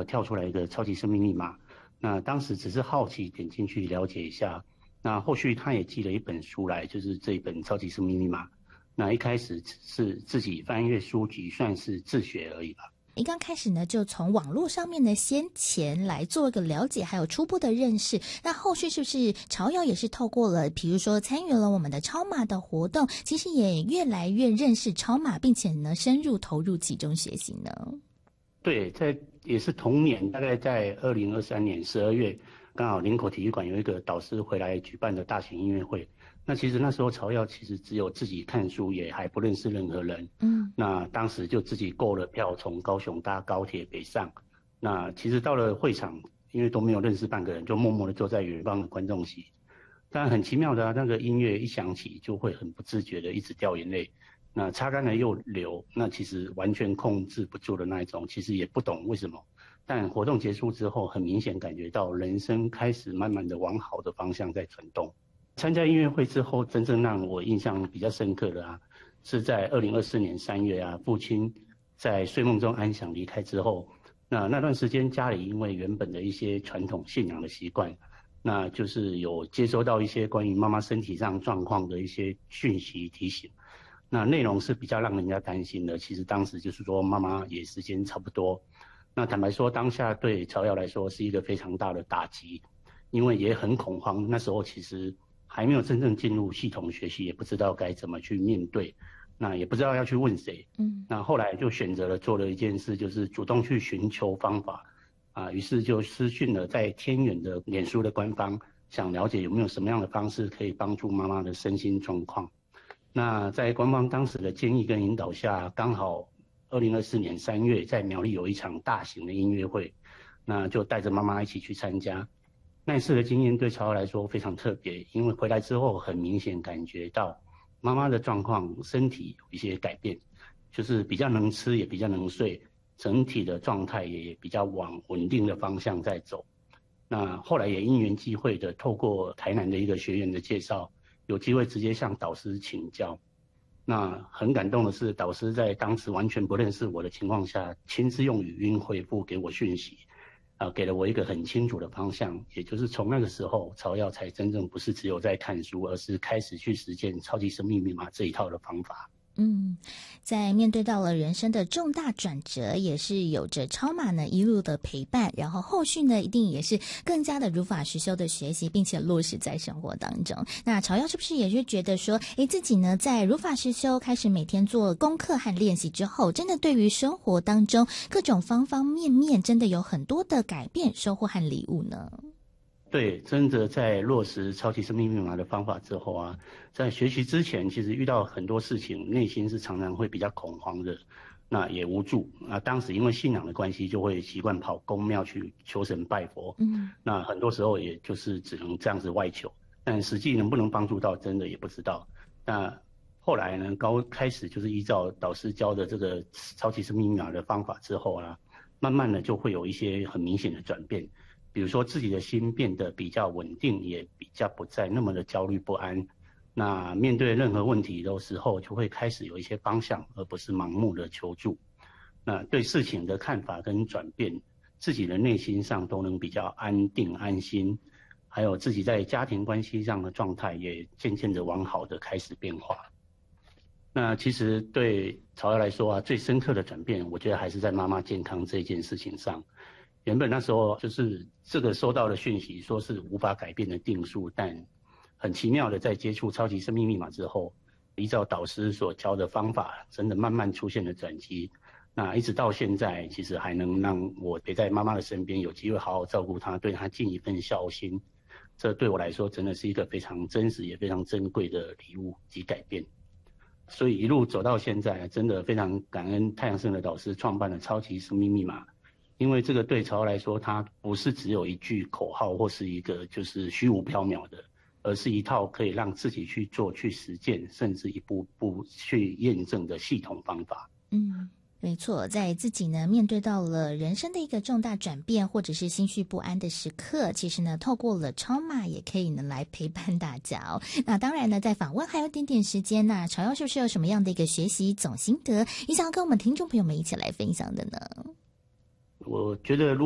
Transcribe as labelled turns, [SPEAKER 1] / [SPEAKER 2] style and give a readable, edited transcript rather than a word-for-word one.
[SPEAKER 1] 跳出来一个超级生命密码。那当时只是好奇点进去了解一下，那后续他也寄了一本书来，就是这一本超级生命密码。那一开始是自己翻阅书籍，算是自学而已吧。
[SPEAKER 2] 一刚开始呢，就从网络上面呢先前来做一个了解，还有初步的认识。那后续是不是朝瑶也是透过了，比如说参与了我们的超马的活动，其实也越来越认识超马，并且呢深入投入其中学习呢？
[SPEAKER 1] 对，也是同年，大概在2023年12月，刚好林口体育馆有一个导师回来举办的大型音乐会。那其实那时候朝瑶其实只有自己看书，也还不认识任何人。那当时就自己购了票，从高雄搭高铁北上。那其实到了会场，因为都没有认识半个人，就默默的坐在远方的观众席。但很奇妙的那个音乐一响起，就会很不自觉的一直掉眼泪。那擦干了又流，那其实完全控制不住的那一种，其实也不懂为什么。但活动结束之后，很明显感觉到人生开始慢慢的往好的方向在转动。参加音乐会之后，真正让我印象比较深刻的是在2024年3月父亲在睡梦中安详离开之后，那段时间家里因为原本的一些传统信仰的习惯，那就是有接收到一些关于妈妈身体上状况的一些讯息提醒。那内容是比较让人家担心的，其实当时就是说妈妈也时间差不多。那坦白说，当下对朝瑶来说是一个非常大的打击，因为也很恐慌。那时候其实还没有真正进入系统学习，也不知道该怎么去面对，那也不知道要去问谁。那后来就选择了做了一件事，就是主动去寻求方法于是就私讯了在天远的脸书的官方，想了解有没有什么样的方式可以帮助妈妈的身心状况。那在官方当时的建议跟引导下，刚好2024年3月在苗栗有一场大型的音乐会，那就带着妈妈一起去参加。那一次的经验对朝瑶来说非常特别，因为回来之后很明显感觉到妈妈的状况，身体有一些改变，就是比较能吃，也比较能睡，整体的状态也比较往稳定的方向在走。那后来也因缘际会的透过台南的一个学员的介绍，有机会直接向导师请教。那很感动的是，导师在当时完全不认识我的情况下，亲自用语音回复给我讯息，给了我一个很清楚的方向。也就是从那个时候，朝瑶才真正不是只有在看书，而是开始去实践超级生命密码这一套的方法。
[SPEAKER 2] 在面对到了人生的重大转折，也是有着超马呢一路的陪伴，然后后续呢一定也是更加的如法实修的学习，并且落实在生活当中。那朝瑶是不是也是觉得说，自己呢在如法实修开始每天做功课和练习之后，真的对于生活当中各种方方面面真的有很多的改变、收获和礼物呢？
[SPEAKER 1] 对，真的在落实超级生命密码的方法之后在学习之前，其实遇到很多事情，内心是常常会比较恐慌的，那也无助。当时因为信仰的关系，就会习惯跑宫庙去求神拜佛。那很多时候也就是只能这样子外求，但实际能不能帮助到，真的也不知道。那后来呢，开始就是依照导师教的这个超级生命密码的方法之后慢慢的就会有一些很明显的转变。比如说自己的心变得比较稳定，也比较不再那么的焦虑不安。那面对任何问题的时候，就会开始有一些方向，而不是盲目的求助。那对事情的看法跟转变，自己的内心上都能比较安定安心，还有自己在家庭关系上的状态也渐渐的往好的开始变化。那其实对朝瑶来说最深刻的转变，我觉得还是在妈妈健康这件事情上。原本那时候就是这个收到的讯息说是无法改变的定数，但很奇妙的在接触超级生命密码之后，依照导师所教的方法，真的慢慢出现了转机。那一直到现在，其实还能让我陪在妈妈的身边，有机会好好照顾她，对她尽一份孝心。这对我来说真的是一个非常真实也非常珍贵的礼物及改变。所以一路走到现在，真的非常感恩太阳盛的导师创办了超级生命密码。因为这个对朝瑶来说，它不是只有一句口号或是一个就是虚无缥缈的，而是一套可以让自己去做、去实践，甚至一步步去验证的系统方法。
[SPEAKER 2] 没错，在自己呢面对到了人生的一个重大转变，或者是心绪不安的时刻，其实呢透过了超马也可以呢来陪伴大家那当然呢，在访问还有一点点时间，那朝瑶是不是有什么样的一个学习总心得，也想要跟我们听众朋友们一起来分享的呢？
[SPEAKER 1] 我觉得